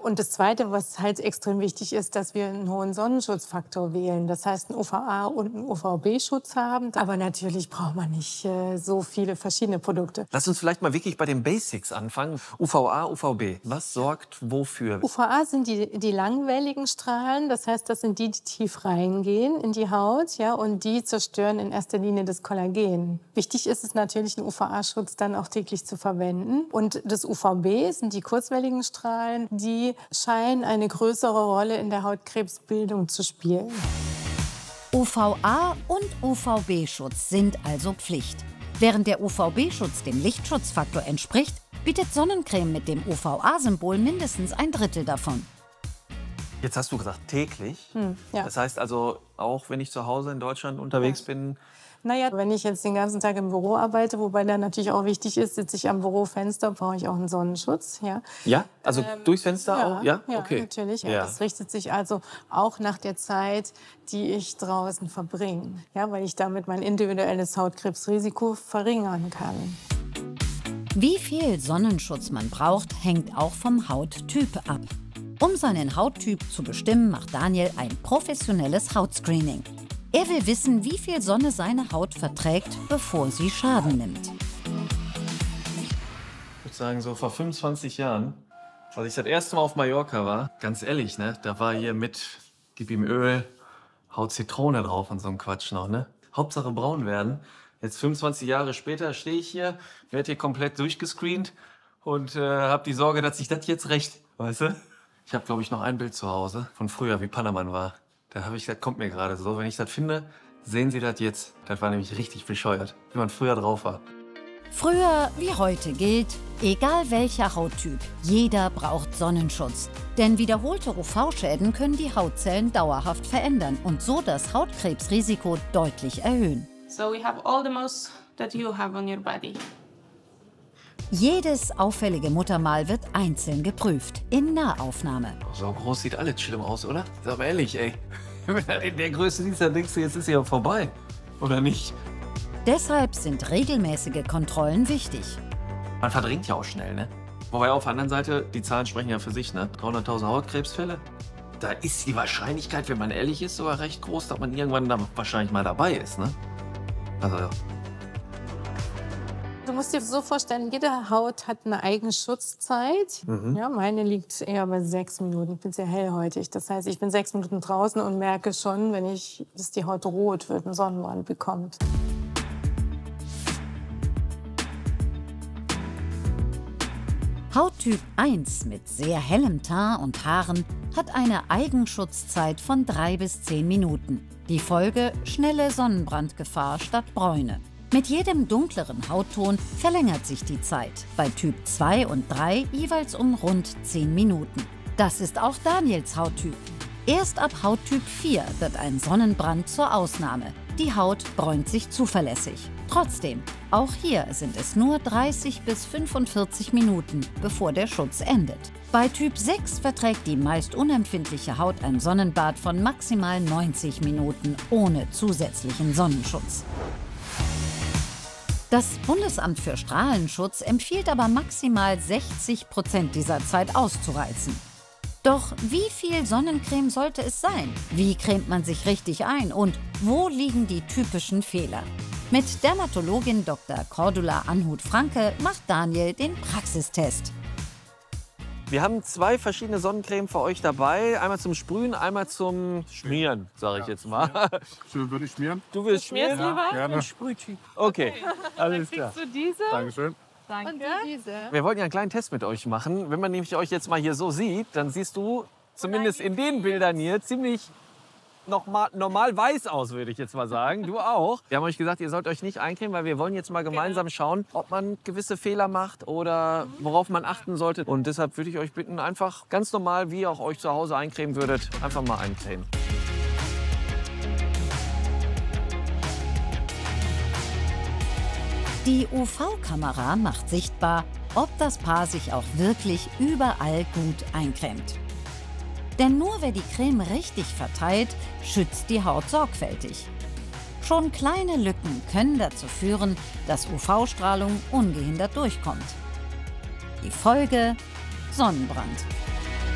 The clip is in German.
Und das Zweite, was halt extrem wichtig ist, dass wir einen hohen Sonnenschutzfaktor wählen. Das heißt, einen UVA- und einen UVB-Schutz haben. Aber natürlich braucht man nicht so viele verschiedene Produkte. Lass uns vielleicht mal wirklich bei den Basics anfangen. UVA, UVB. Was sorgt wofür? UVA sind die langwelligen Strahlen. Das heißt, das sind die tief reingehen in die Haut. Ja, und die zerstören in erster Linie das Kollagen. Wichtig ist es natürlich, einen UVA-Schutz dann auch täglich zu verwenden. Und das UVB sind die kurzwelligen Strahlen. Die scheinen eine größere Rolle in der Hautkrebsbildung zu spielen. UVA und UVB-Schutz sind also Pflicht. Während der UVB-Schutz dem Lichtschutzfaktor entspricht, bietet Sonnencreme mit dem UVA-Symbol mindestens ein Drittel davon. Jetzt hast du gesagt, täglich. Ja. Das heißt also, auch wenn ich zu Hause in Deutschland unterwegs bin. Naja, wenn ich jetzt den ganzen Tag im Büro arbeite, wobei da natürlich auch wichtig ist, sitze ich am Bürofenster, brauche ich auch einen Sonnenschutz. Ja, Ja? Also durchs Fenster auch? Ja, ja, okay. natürlich. Ja. Ja. Das richtet sich also auch nach der Zeit, die ich draußen verbringe. Ja, weil ich damit mein individuelles Hautkrebsrisiko verringern kann. Wie viel Sonnenschutz man braucht, hängt auch vom Hauttyp ab. Um seinen Hauttyp zu bestimmen, macht Daniel ein professionelles Hautscreening. Er will wissen, wie viel Sonne seine Haut verträgt, bevor sie Schaden nimmt. Ich würde sagen, so vor 25 Jahren, als ich das erste Mal auf Mallorca war, ganz ehrlich, ne, da war hier mit, gib ihm Öl, haut Zitrone drauf und so ein Quatsch noch, ne? Hauptsache braun werden. Jetzt 25 Jahre später stehe ich hier, werde hier komplett durchgescreent und habe die Sorge, dass sich das jetzt rächt, weißt du? Ich habe, glaube ich, noch ein Bild zu Hause von früher, wie Panama'n war. Da habe ich, das kommt mir gerade so. Wenn ich das finde, sehen Sie das jetzt. Das war nämlich richtig bescheuert, wie man früher drauf war. Früher wie heute gilt, egal welcher Hauttyp, jeder braucht Sonnenschutz. Denn wiederholte UV-Schäden können die Hautzellen dauerhaft verändern und so das Hautkrebsrisiko deutlich erhöhen. So we have all the moles that you have on your body. Jedes auffällige Muttermal wird einzeln geprüft, in Nahaufnahme. So groß sieht alles schlimm aus, oder? Sag mal ehrlich, ey. Wenn du in der Größe siehst, dann denkst du, jetzt ist sie ja vorbei. Oder nicht? Deshalb sind regelmäßige Kontrollen wichtig. Man verdrängt ja auch schnell, ne? Wobei auf der anderen Seite, die Zahlen sprechen ja für sich, ne? 300.000 Hautkrebsfälle. Da ist die Wahrscheinlichkeit, wenn man ehrlich ist, sogar recht groß, dass man irgendwann da wahrscheinlich mal dabei ist, ne? Also, ja. Du musst dir so vorstellen, jede Haut hat eine eigene Schutzzeit. Ja, meine liegt eher bei 6 Minuten. Ich bin sehr hellhäutig. Das heißt, ich bin 6 Minuten draußen und merke schon, dass die Haut rot wird, einen Sonnenbrand bekommt. Hauttyp 1 mit sehr hellem Teint und Haaren hat eine Eigenschutzzeit von 3 bis 10 Minuten. Die Folge: schnelle Sonnenbrandgefahr statt Bräune. Mit jedem dunkleren Hautton verlängert sich die Zeit, bei Typ 2 und 3 jeweils um rund 10 Minuten. Das ist auch Daniels Hauttyp. Erst ab Hauttyp 4 wird ein Sonnenbrand zur Ausnahme. Die Haut bräunt sich zuverlässig. Trotzdem, auch hier sind es nur 30 bis 45 Minuten, bevor der Schutz endet. Bei Typ 6 verträgt die meist unempfindliche Haut ein Sonnenbad von maximal 90 Minuten ohne zusätzlichen Sonnenschutz. Das Bundesamt für Strahlenschutz empfiehlt aber maximal 60% dieser Zeit auszureizen. Doch wie viel Sonnencreme sollte es sein? Wie cremt man sich richtig ein? Und wo liegen die typischen Fehler? Mit Dermatologin Dr. Cordula Anhut-Franke macht Daniel den Praxistest. Wir haben 2 verschiedene Sonnencreme für euch dabei. Einmal zum Sprühen, einmal zum Schmieren, sage ich jetzt mal. So würde ich schmieren. Du willst schmieren? lieber? Gerne. Okay, alles klar. Kriegst du diese? Dankeschön. Danke. Und diese. Wir wollten ja einen kleinen Test mit euch machen. Wenn man nämlich euch jetzt mal hier so sieht, dann siehst du zumindest in den Bildern hier ziemlich normal weiß aus, würde ich jetzt mal sagen. Du auch. Wir haben euch gesagt, ihr sollt euch nicht eincremen, weil wir wollen jetzt mal gemeinsam schauen, ob man gewisse Fehler macht oder worauf man achten sollte. Und deshalb würde ich euch bitten, einfach ganz normal, wie ihr auch euch zu Hause eincremen würdet, einfach mal eincremen. Die UV-Kamera macht sichtbar, ob das Paar sich auch wirklich überall gut eincremt. Denn nur wer die Creme richtig verteilt, schützt die Haut sorgfältig. Schon kleine Lücken können dazu führen, dass UV-Strahlung ungehindert durchkommt. Die Folge: Sonnenbrand.